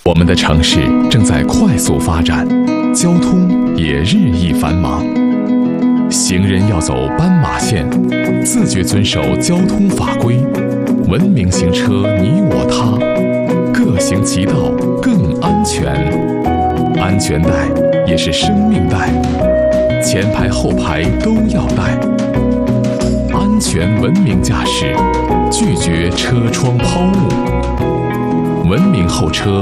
我们的城市正在快速发展，交通也日益繁忙。行人要走斑马线，自觉遵守交通法规，文明行车你我他，各行其道更安全。安全带也是生命带，前排后排都要带。安全文明驾驶，拒绝车窗抛物。文明后车